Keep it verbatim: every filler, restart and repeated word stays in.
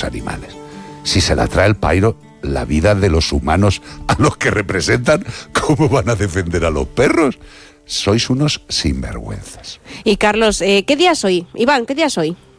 animales. Si se la trae el pairo, la vida de los humanos a los que representan, ¿cómo van a defender a los perros? Sois unos sinvergüenzas. Y Carlos, eh, ¿qué día es hoy? Iván, ¿qué día es hoy?